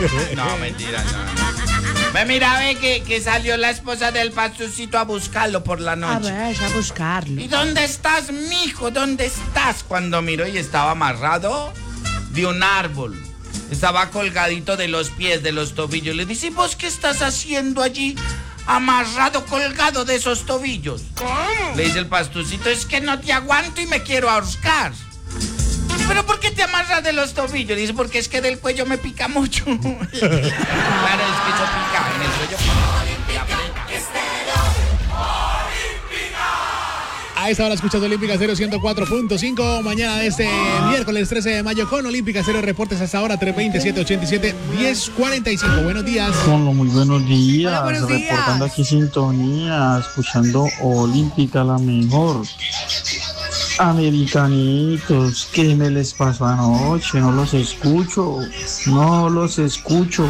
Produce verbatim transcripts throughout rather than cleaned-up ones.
No, mentira, no. Ve, mira, ve que, que salió la esposa del pastorcito a buscarlo por la noche. A ver, a buscarlo. ¿Y dónde estás, mijo? ¿Dónde estás? Cuando miró y estaba amarrado de un árbol. Estaba colgadito de los pies, de los tobillos. Le dice, ¿vos qué estás haciendo allí? Amarrado, colgado de esos tobillos. ¿Cómo? Le dice el pastorcito, es que no te aguanto y me quiero ahorcar. ¿Pero por qué te amarras de los tobillos? Le dice, porque es que del cuello me pica mucho. Claro, es que eso pica en el cuello. A esta hora escuchando Olímpica Cero ciento cuatro punto cinco. Mañana de este miércoles trece de mayo con Olímpica Cero. Reportes hasta ahora tres dos cero, siete ocho siete, diez cuarenta y cinco. Buenos días. Hola, muy buenos días. Hola, buenos días. Reportando aquí sintonía, escuchando Olímpica la mejor. Americanitos, ¿qué me les pasó anoche? No los escucho, no los escucho.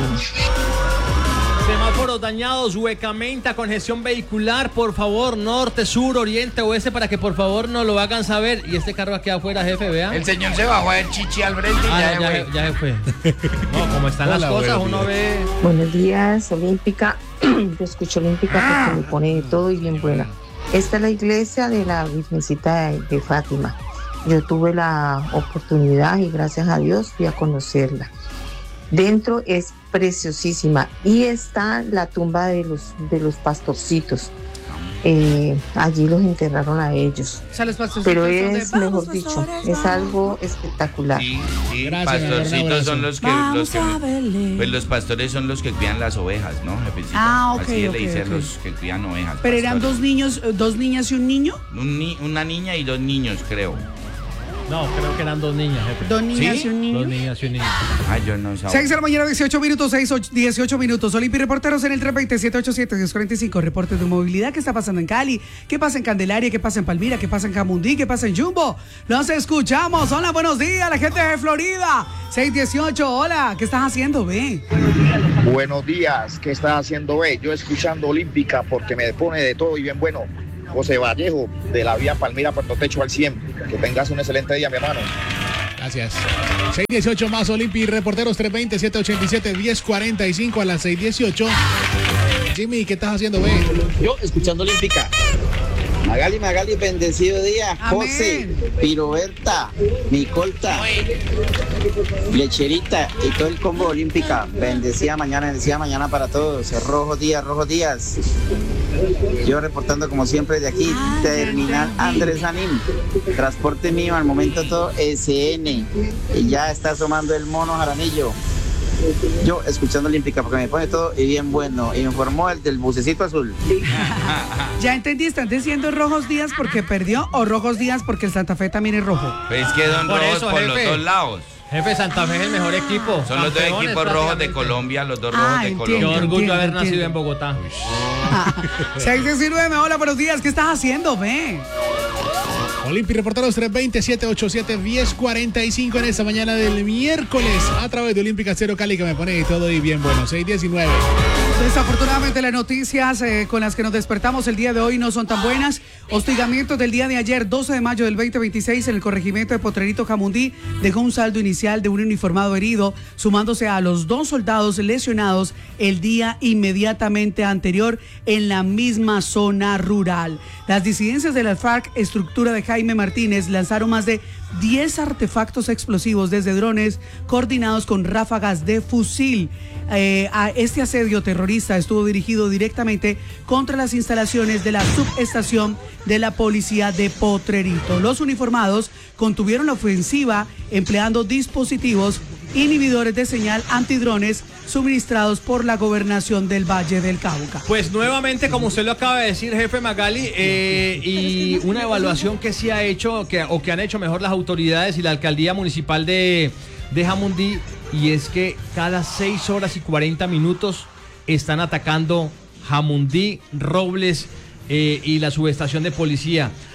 Semáforos dañados, Huecamenta, congestión vehicular, por favor, norte, sur, oriente, oeste, para que por favor nos lo hagan saber. Y este carro aquí afuera, jefe, vea. El señor se bajó el chichi al frente y Ah, ya, no, ya, fue. ya se fue. No, como están Hola, las cosas, buenos uno ve... Buenos días, Olímpica. Yo escucho Olímpica porque me pone de todo y bien buena. Esta es la iglesia de la Virgencita de, de Fátima. Yo tuve la oportunidad y gracias a Dios fui a conocerla. Dentro es preciosísima y está la tumba de los, de los pastorcitos. Eh, allí los enterraron a ellos. O sea, los pastorcitos Pero son de, es, "Vamos, mejor dicho, pastores, es vamos". algo espectacular. Sí, sí, Gracias, pastorcitos son los que, los Vamos que a Belén. pues los pastores son los que cuidan las ovejas, ¿no, jefecita? Ah, ok, Así ok, le dicen ok. los que cuidan ovejas. Pero eran pastores. dos niños, eh, dos niñas y un niño. Un ni- una niña y dos niños, creo. No, creo que eran dos niñas, jefe. Dos niñas ¿Sí? y un niño. Dos niñas y un niño. Ay, yo no sabía. seis de la mañana, dieciocho minutos, seis, dieciocho minutos. Olimpi Reporteros en el tres dos cero, siete ocho siete, diez cuarenta y cinco. Reportes de movilidad. ¿Qué está pasando en Cali? ¿Qué pasa en Candelaria? ¿Qué pasa en Palmira? ¿Qué pasa en Camundí? ¿Qué pasa en Jumbo? Los escuchamos. Hola, buenos días, la gente de Florida. seis dieciocho, hola. ¿Qué estás haciendo, ve? Buenos días, ¿qué estás haciendo, ve? Yo escuchando Olímpica porque me pone de todo y bien bueno. José Vallejo, de la vía Palmira, Puerto Techo al cien. Que tengas un excelente día, mi hermano. Gracias. seis dieciocho más Olympi Reporteros tres dos cero, siete ocho siete, diez cuarenta y cinco a las seis dieciocho. Jimmy, ¿qué estás haciendo, ve? Yo escuchando Olímpica. Magali, Magali, bendecido día. Amén. José, Piroberta, Nicolta, Lecherita y todo el combo Olímpica. Bendecida mañana, bendecida mañana para todos. Rojos días, rojos días. Yo reportando como siempre de aquí, Terminal Andrés Anín. Transporte mío al momento todo S N. Y ya está asomando el mono Jaramillo. Yo escuchando Olímpica porque me pone todo y bien bueno. Y me informó el del bucecito azul. Ya entendí, están diciendo rojos días porque perdió o rojos días porque el Santa Fe también es rojo. Pues es que son Por rojos eso, por jefe. los dos lados. Jefe, Santa Fe es el mejor equipo. Son los dos Campeones, equipos rojos de prácticamente. Colombia, los dos Ah, rojos de entiendo. Qué Colombia. orgullo Entiendo, haber entiendo. nacido en Bogotá. seis diecinueve, hola, buenos días. ¿Qué estás haciendo, ve? Olympi Reporteros tres dos cero, siete ocho siete, diez cuarenta y cinco en esta mañana del miércoles a través de Olímpica Cero Cali, que me pone de todo y bien bueno. seis diecinueve. Desafortunadamente las noticias eh, con las que nos despertamos el día de hoy no son tan buenas. Hostigamiento del día de ayer, doce de mayo del veinte veintiséis, en el corregimiento de Potrerito Jamundí, dejó un saldo inicial de un uniformado herido, sumándose a los dos soldados lesionados el día inmediatamente anterior en la misma zona rural. Las disidencias de la FARC, estructura de Jaime Martínez, lanzaron más de diez artefactos explosivos desde drones coordinados con ráfagas de fusil. Eh, a este asedio terrorista estuvo dirigido directamente contra las instalaciones de la subestación de la policía de Potrerito. Los uniformados contuvieron la ofensiva empleando dispositivos inhibidores de señal antidrones suministrados por la gobernación del Valle del Cauca. Pues nuevamente, como usted lo acaba de decir, jefe Magali, eh, y una evaluación que sí ha hecho, que, o que han hecho mejor las autoridades y la alcaldía municipal de, de Jamundí, y es que cada seis horas y cuarenta minutos están atacando Jamundí, Robles eh, y la subestación de policía.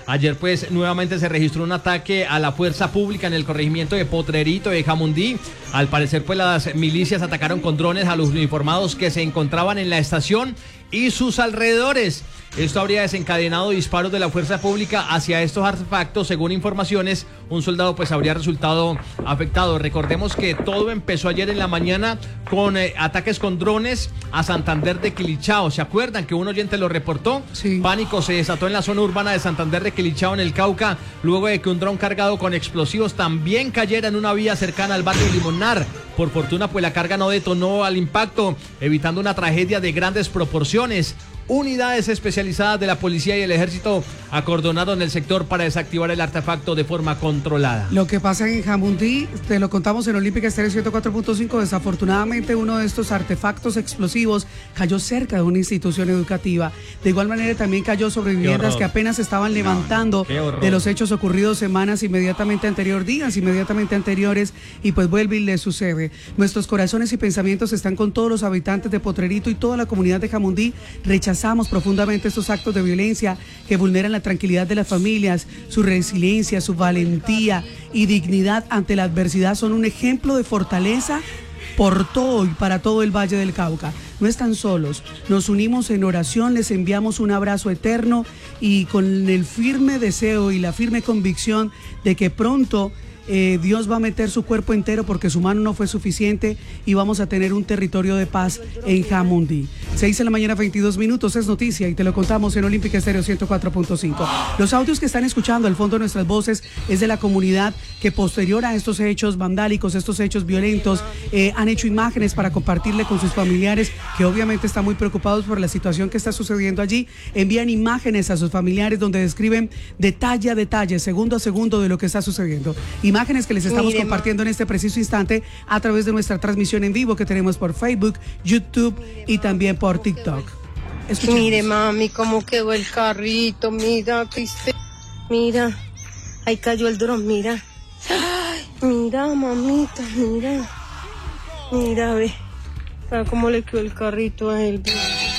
Ayer pues nuevamente se registró un ataque a la fuerza pública en el corregimiento de Potrerito de Jamundí. Al parecer pues las milicias atacaron con drones a los uniformados que se encontraban en la estación y sus alrededores. Esto habría desencadenado disparos de la fuerza pública hacia estos artefactos. Según informaciones, un soldado pues habría resultado afectado. Recordemos que todo empezó ayer en la mañana con eh, ataques con drones a Santander de Quilichao. ¿Se acuerdan que un oyente lo reportó? Sí. Pánico se desató en la zona urbana de Santander de Quilichao, en el Cauca, luego de que un dron cargado con explosivos también cayera en una vía cercana al barrio Limonar. Por fortuna pues la carga no detonó al impacto, evitando una tragedia de grandes proporciones. Unidades especializadas de la policía y el ejército acordonaron el sector para desactivar el artefacto de forma controlada. Lo que pasa en Jamundí, te lo contamos en Olímpica Estéreo ciento cuatro punto cinco, desafortunadamente uno de estos artefactos explosivos cayó cerca de una institución educativa. De igual manera también cayó sobre viviendas que apenas estaban levantando de los hechos ocurridos semanas inmediatamente anterior, días inmediatamente anteriores, y pues vuelve y le sucede. Nuestros corazones y pensamientos están con todos los habitantes de Potrerito y toda la comunidad de Jamundí. Rechazamos profundamente estos actos de violencia que vulneran la tranquilidad de las familias. Su resiliencia, su valentía y dignidad ante la adversidad son un ejemplo de fortaleza por todo y para todo el Valle del Cauca. No están solos, nos unimos en oración, les enviamos un abrazo eterno y con el firme deseo y la firme convicción de que pronto Eh, Dios va a meter su cuerpo entero porque su mano no fue suficiente y vamos a tener un territorio de paz en Jamundí. seis de la mañana, veintidós minutos, es noticia y te lo contamos en Olímpica Estéreo ciento cuatro punto cinco. Los audios que están escuchando al fondo de nuestras voces es de la comunidad que posterior a estos hechos vandálicos, estos hechos violentos, eh, han hecho imágenes para compartirle con sus familiares, que obviamente están muy preocupados por la situación que está sucediendo allí. Envían imágenes a sus familiares donde describen detalle a detalle, segundo a segundo de lo que está sucediendo. Imágenes que les estamos Mire, compartiendo en este preciso instante a través de nuestra transmisión en vivo que tenemos por Facebook, YouTube y también por TikTok. Escuchemos. Mire, mami, cómo quedó el carrito, mira, Cristi, mira, ahí cayó el dron, mira. Ay, mira, mamita, mira, mira, ve, ah, cómo le quedó el carrito a él.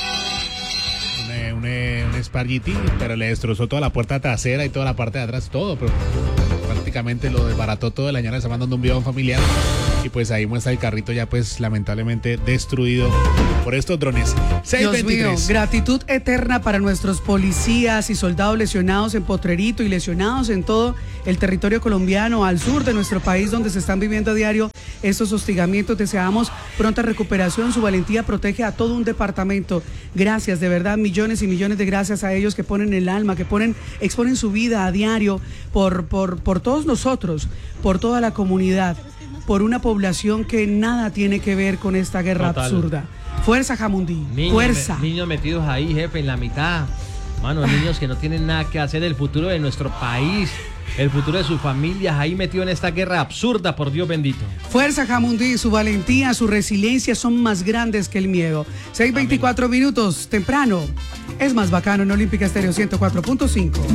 Un, un, un Spargiti, pero le destrozó toda la puerta trasera y toda la parte de atrás, todo, pero prácticamente lo desbarató todo. La señora está mandando un video a un familiar y pues ahí muestra el carrito ya pues lamentablemente destruido por estos drones. Dios mío, gratitud eterna para nuestros policías y soldados lesionados en Potrerito y lesionados en todo el territorio colombiano, al sur de nuestro país, donde se están viviendo a diario estos hostigamientos. Deseamos pronta recuperación. Su valentía protege a todo un departamento. Gracias, de verdad, millones y millones de gracias a ellos que ponen el alma, que ponen, exponen su vida a diario por, por, por todos nosotros, por toda la comunidad, por una población que nada tiene que ver con esta guerra Total. absurda. Fuerza, Jamundí, niños, fuerza. Me, niños metidos ahí, jefe, en la mitad. Mano, niños que no tienen nada que hacer. El futuro de nuestro país, el futuro de sus familias, ahí metido en esta guerra absurda, por Dios bendito. Fuerza, Jamundí, su valentía, su resiliencia son más grandes que el miedo. seis veinticuatro minutos, temprano. Es más bacano en Olímpica Estéreo ciento cuatro punto cinco.